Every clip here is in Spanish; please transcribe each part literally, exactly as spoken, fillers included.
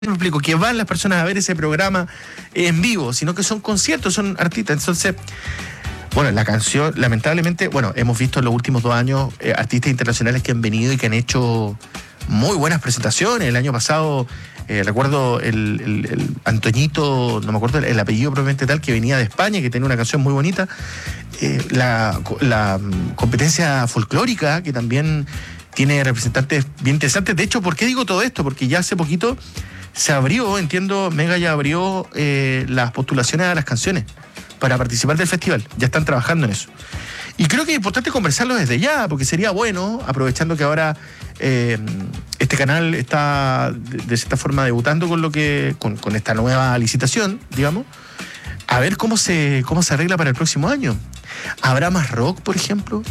me explico, que van las personas a ver ese programa en vivo, sino que son conciertos, son artistas. Entonces, bueno, la canción, lamentablemente, bueno, hemos visto en los últimos dos años eh, artistas internacionales que han venido y que han hecho muy buenas presentaciones. El año pasado, eh, recuerdo el, el, el Antoñito, no me acuerdo el, el apellido propiamente tal, que venía de España, que tenía una canción muy bonita. Eh, la, la competencia folclórica, que también tiene representantes bien interesantes. De hecho, ¿por qué digo todo esto? Porque ya hace poquito se abrió, entiendo, Mega ya abrió eh, las postulaciones a las canciones para participar del festival. Ya están trabajando en eso. Y creo que es importante conversarlo desde ya, porque sería bueno, aprovechando que ahora eh, este canal está de, de cierta forma debutando con lo que con, con esta nueva licitación, digamos, a ver cómo se, cómo se arregla para el próximo año. ¿Habrá más rock, por ejemplo?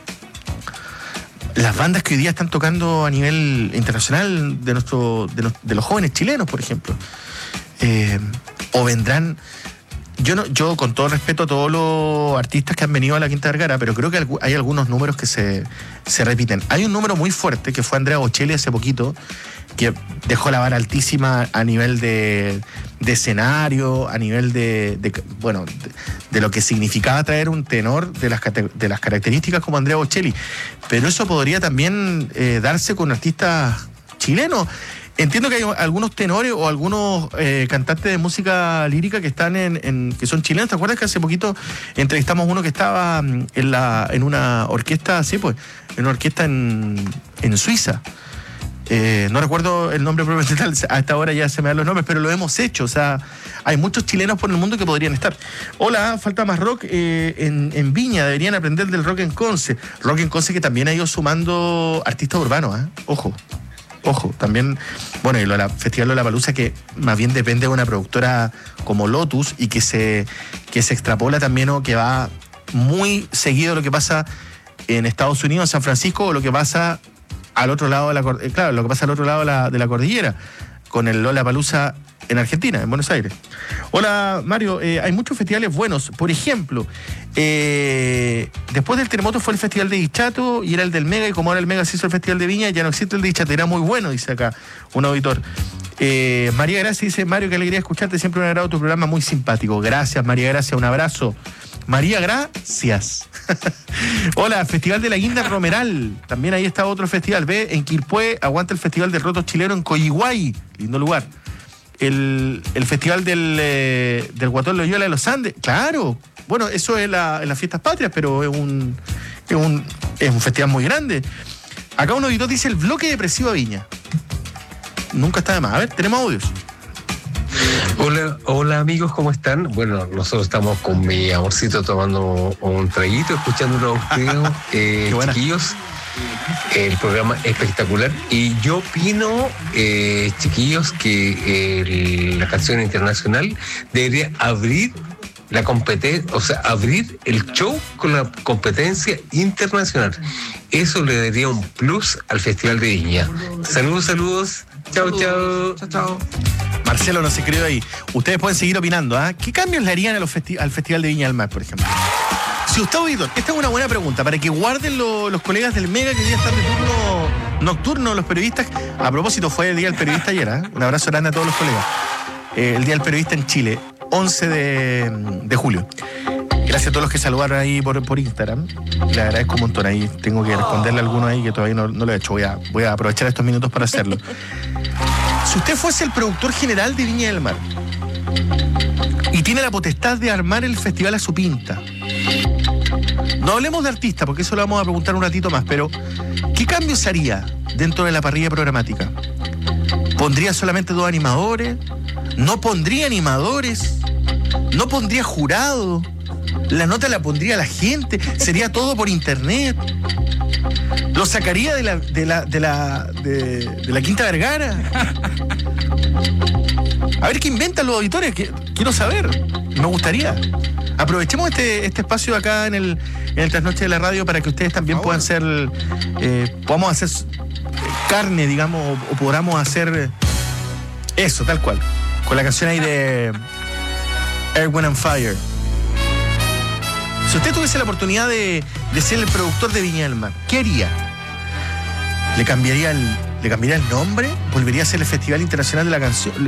Las bandas que hoy día están tocando a nivel internacional de nuestro de, no, de los jóvenes chilenos, por ejemplo, eh, o vendrán. Yo no, yo con todo respeto a todos los artistas que han venido a la Quinta Vergara, pero creo que hay algunos números que se, se repiten. Hay un número muy fuerte que fue Andrea Bocelli hace poquito, que dejó la vara altísima a nivel de, de escenario, a nivel de, de bueno, de, de lo que significaba traer un tenor de las, de las características como Andrea Bocelli. Pero eso podría también eh, darse con artistas chilenos. Entiendo que hay algunos tenores o algunos eh, cantantes de música lírica que están en, en que son chilenos. ¿Te acuerdas que hace poquito entrevistamos uno que estaba en la en una orquesta, sí, pues, en una orquesta en, en Suiza? Eh, no recuerdo el nombre propiamente tal, a esta hora ya se me dan los nombres, pero lo hemos hecho. O sea, hay muchos chilenos por el mundo que podrían estar. Hola, falta más rock eh, en, en Viña, deberían aprender del rock en Conce. Rock en Conce que también ha ido sumando artistas urbanos, ¿eh? Ojo. Ojo, también, bueno, y el Festival Lollapalooza, que más bien depende de una productora como Lotus y que se, que se extrapola también, o que va muy seguido lo que pasa en Estados Unidos, en San Francisco, o lo que pasa al otro lado de la, claro, lo que pasa al otro lado de la, de la cordillera, con el Lollapalooza en Argentina, en Buenos Aires. Hola, Mario, eh, hay muchos festivales buenos. Por ejemplo, eh, después del terremoto fue el Festival de Dichato y era el del Mega, y como ahora el Mega se hizo el Festival de Viña, ya no existe el de Dichato. Era muy bueno, dice acá un auditor. Eh, María Gracia dice: Mario, qué alegría escucharte, siempre un agrado tu programa, muy simpático. Gracias, María Gracia, un abrazo. María, gracias. Hola, Festival de la Guinda Romeral. También ahí está otro festival. Ve, en Quilpué, aguanta el Festival del Roto Chileno en Coyihuay. Lindo lugar. El, el Festival del, eh, del Guatón Loyola de los Andes. Claro. Bueno, eso es la, en las fiestas patrias, pero es un, es un, es un festival muy grande. Acá un auditor dice: el bloque depresivo a Viña. Nunca está de más. A ver, tenemos audios. Hola, hola amigos, ¿cómo están? Bueno, nosotros estamos con mi amorcito tomando un traguito, escuchándolo a ustedes, eh, chiquillos. El programa espectacular. Y yo opino, eh, chiquillos, que eh, la canción internacional debería abrir la competencia, o sea, abrir el show con la competencia internacional. Eso le daría un plus al Festival de Viña. Saludos, saludos. Chao, chao. Chao, chao. Marcelo nos escribió ahí. Ustedes pueden seguir opinando, ¿ah? ¿eh? ¿Qué cambios le harían a los festi- al Festival de Viña del Mar, por ejemplo? Si usted, auditor, esta es una buena pregunta para que guarden lo, los colegas del Mega que hoy día están de turno nocturno, los periodistas. A propósito, fue el Día del Periodista ayer, ¿eh? Un abrazo grande a todos los colegas. Eh, el Día del Periodista en Chile, once de, de julio. Gracias a todos los que saludaron ahí por, por Instagram. Le agradezco un montón. Ahí tengo que responderle a alguno ahí que todavía no, no lo he hecho. Voy a, voy a aprovechar estos minutos para hacerlo. Si usted fuese el productor general de Viña del Mar y tiene la potestad de armar el festival a su pinta, no hablemos de artista, porque eso lo vamos a preguntar un ratito más, pero ¿qué cambios haría dentro de la parrilla programática? ¿Pondría solamente dos animadores? ¿No pondría animadores? ¿No pondría jurado? ¿La nota la pondría la gente? ¿Sería todo por internet? ¿Lo sacaría de la, de la, de la, de, de la Quinta Vergara? A ver qué inventan los auditores, que, quiero saber, me gustaría. Aprovechemos este, este espacio acá en el, en el Trasnoche de la Radio para que ustedes también puedan ser, eh, podamos hacer carne, digamos, o, o podamos hacer eso, tal cual, con la canción ahí de Earth, Wind and Fire. Si usted tuviese la oportunidad de, de ser el productor de Viña del Mar, ¿qué haría? ¿Le cambiaría el, le cambiaría el nombre, volvería a ser el Festival Internacional de la Canción,